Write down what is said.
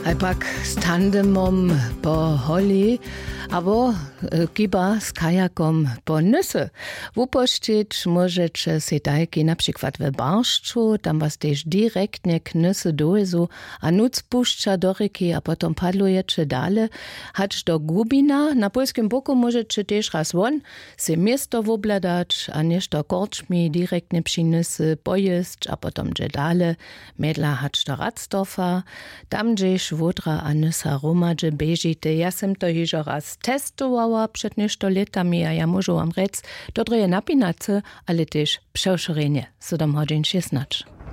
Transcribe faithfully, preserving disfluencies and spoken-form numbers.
Pak z tandemom po holi, abo kiba z kajakom po nysy. Wupościć możecie się tajki na przykład w barszczu, tam was też direktnie k nysy dojezu, a nuc puszcza do ryki, a potom padlujecie dale, hać do Gubina. Na polskim boku możecie też raz won se miasto wobladać, a niż do korczmi direktnie przy nysy pojeść, a potom dże dale, medla hać do Radsdorfa, tam dżeś wodra a nysa romadže bežite. Ja sem to hižo raz testovala před nešto letami a ja môžu vám rec, to je napínace, ale tež přeušorenie, sedem hodín šestnásť.